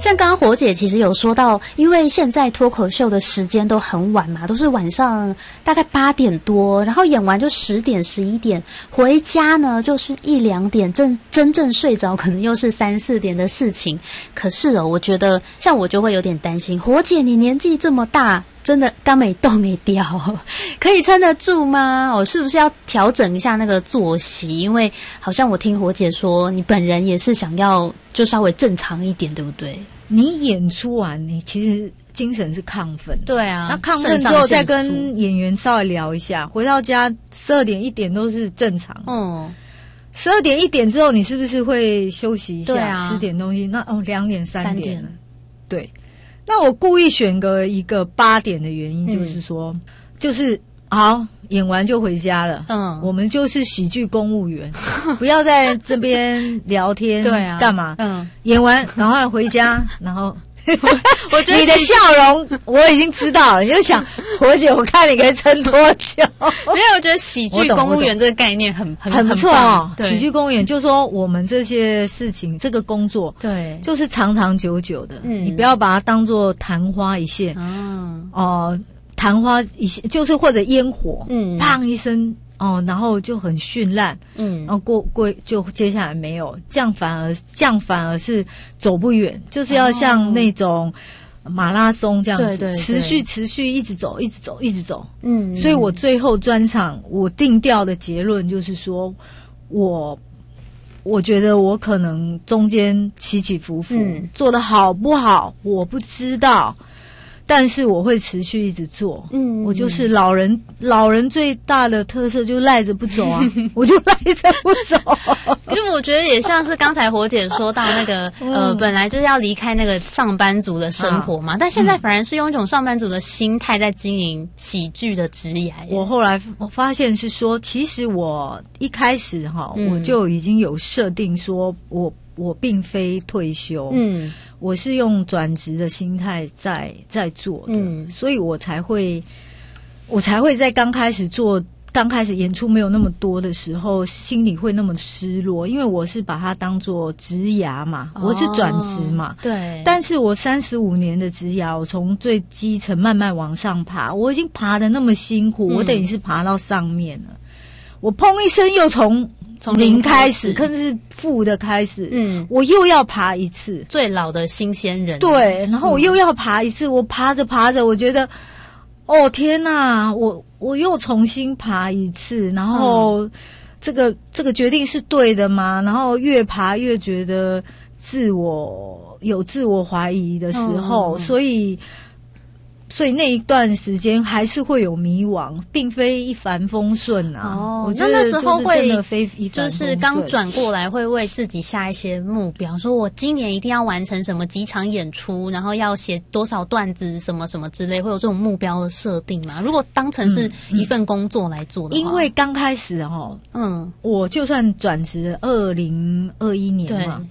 像刚刚火姐其实有说到，因为现在脱口秀的时间都很晚嘛，都是晚上大概8点多，然后演完就10点11点，回家呢就是1、2点，真正睡着可能又是3、4点的事情。可是我觉得像我就会有点担心，火姐你年纪这么大，真的刚没动没掉，可以撑得住吗？我是不是要调整一下那个作息？因为好像我听火姐说，你本人也是想要就稍微正常一点，对不对？ 你演出完，你其实精神是亢奋， 对啊。 那亢奋之后再跟演员稍微聊一下，回到家12点1点都是正常。12点1点之后，你是不是会休息一下，对啊，吃点东西？那2点3点了，对。那我故意选一个8点的原因，就是说，就是好演完就回家了。我们就是喜剧公务员，不要在这边聊天，对啊，干嘛？演完赶快回家，然后我觉得你的笑容我已经知道了，你就想火姐，我看你可以撑多久？ 没有，我觉得喜剧公务员这个概念很不错哦。喜剧公务员就是说，我们这些事情，这个工作，对，就是长长久久的。你不要把它当作昙花一现。昙花一现就是或者烟火，砰一声。然后就很绚烂，然后过就接下来没有，这样反而是走不远，就是要像那种马拉松这样子，对，持续一直走，所以我最后专场我定调的结论就是说，我觉得我可能中间起起伏伏，做得好不好我不知道。但是我会持续一直做，我就是老人最大的特色就赖着不走啊，我就赖着不走。 可是我觉得也像是刚才火姐说到那个本来就是要离开那个上班族的生活嘛，但现在反而是用一种上班族的心态在经营喜剧的职业。 我后来发现是说，其实我一开始我就已经有设定说我并非退休，我是用转职的心态在做的，所以我才会在刚开始演出没有那么多的时候，心里会那么失落，因为我是把它当作职涯嘛，我是转职嘛，对。但是我35年的职涯，我从最基层慢慢往上爬，我已经爬得那么辛苦，我等于是爬到上面了，我砰一声又从零开始，可是负的开始，我又要爬一次， 最老的新鲜人， 对，然后我又要爬一次，我爬着，我觉得，天哪，我又重新爬一次，然后这个决定是对的吗？然后越爬越觉得自我怀疑的时候，所以那一段时间还是会有迷惘，并非一帆风顺啊。我觉得那时候会真的非一帆风顺， 就是刚转过来会为自己下一些目标，说我今年一定要完成什么几场演出，然后要写多少段子，什么什么之类，会有这种目标的设定嘛？如果当成是一份工作来做的话， 因为刚开始我就算转职2021年嘛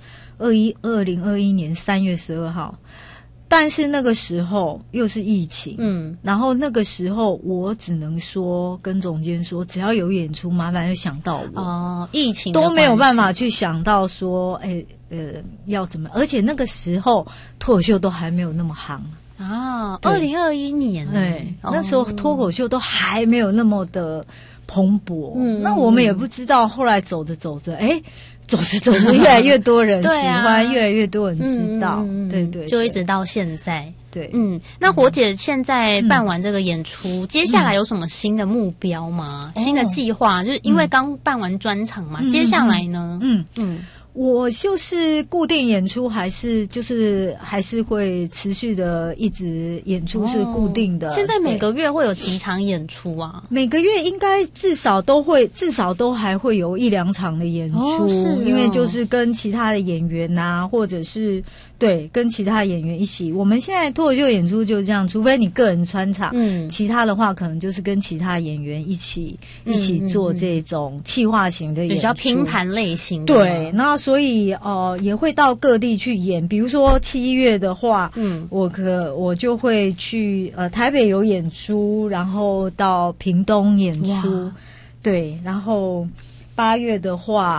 ，2021年3月12号。但是那个时候又是疫情，然后那个时候我只能说跟总监说，只要有演出，麻烦就想到我。 疫情都没有办法去想到说，要怎么？而且那个时候脱口秀都还没有那么夯啊。2021年， 对，那时候脱口秀都还没有那么的蓬勃。那我们也不知道，后来走着走着，走着越来越多人喜欢，越来越多人知道，对， 就一直到现在。 对， 那火姐现在办完这个演出，接下来有什么新的目标吗？新的计划？就是因为刚办完专场嘛，接下来呢？ 我就是固定演出，还是会持续的一直演出，是固定的。 现在每个月会有几场演出啊？ 每个月应该至少都还会有1、2场的演出，因为就是跟其他的演员啊，或者是对跟其他演员一起。我们现在脱口秀演出就这样，除非你个人穿场，其他的话可能就是跟其他演员一起做这种企划型的演出， 比较拼盘类型的。 对，那所以也会到各地去演，比如说7月的话，我就会去台北有演出，然后到屏东演出，对，然后8月的话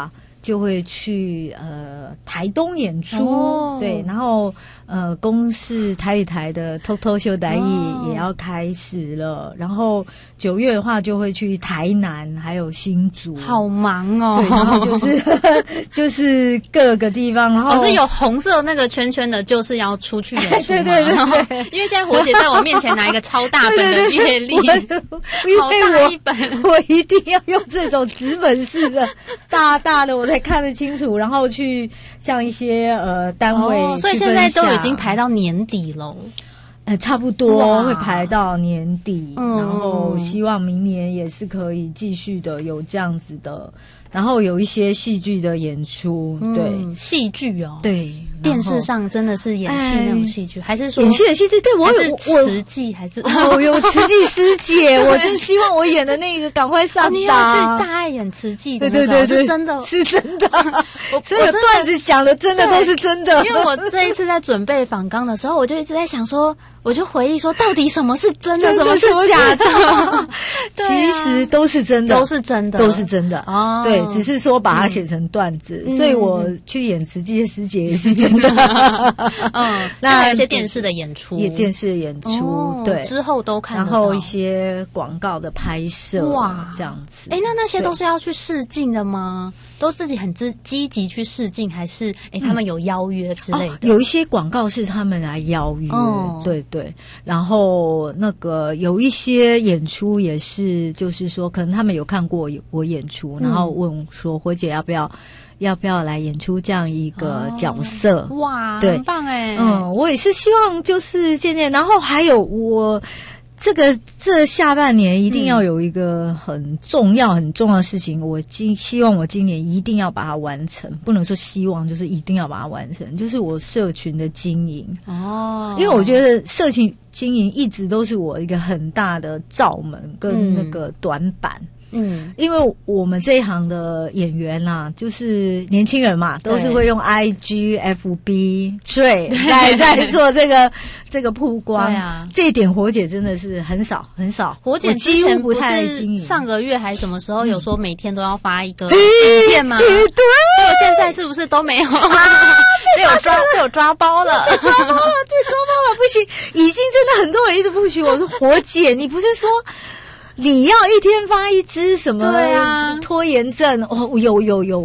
就会去台东演出，对，然后公视台语台的偷偷秀台语也要开始了，然后9月的话就会去台南还有新竹， 好忙哦。 对，然后就是各个地方，然后是有红色那个圈圈的，就是要出去演出吗？ 对， 因为现在火姐在我面前拿一个超大本的阅历，好大一本， 我一定要用这种纸本式的大大的，我才看得清楚，然后去像一些单位， 所以现在都已经排到年底了。 差不多会排到年底，然后希望明年也是可以继续的有这样子的，然后有一些戏剧的演出，对， 戏剧哦， 对， 电视上真的是演戏那种戏剧，还是说演戏的戏剧？对，我是慈济还是有慈济师姐，我真希望我演的那个赶快上档。 你要去大爱演慈济的， 对， 是真的， 是真的。所有段子讲的真的都是真的， 因为我这一次在准备访纲的时候，我就一直在想说。我就回忆说，到底什么是真的，什么是假的？ 其实都是真的， 都是真的， 都是真的。哦，对，只是说把它写成段子，所以我去演慈济的师姐也是真的。 那还有一些电视的演出， 电视的演出，对， 之后都看得到， 然后一些广告的拍摄，哇，这样子。 那些都是要去试镜的吗？都自己很积极去试镜，还是他们有邀约之类的？ 有一些广告是他们来邀约，对，然后那个有一些演出也是，就是说可能他们有看过我演出，然后问说火姐要不要来演出这样一个角色？ 哇，很棒哎！ 我也是希望就是渐渐，然后还有我。这下半年一定要有一个很重要的事情，我希望我今年一定要把它完成，不能说希望，就是一定要把它完成，就是我社群的经营。因为我觉得社群经营一直都是我一个很大的罩门跟那个短板。因为我们这一行的演员啦，就是年轻人嘛，都是会用 IG、FB 在做这个曝光。对啊，这一点火姐真的是很少。 火姐几乎不太经营。 上个月还什么时候有说每天都要发一个影片吗？对，结果现在是不是都没有？被我抓包了， 抓包了，不行，已经真的很多人一直不许我说火姐，你不是说。你要一天发一支什么拖延症？有。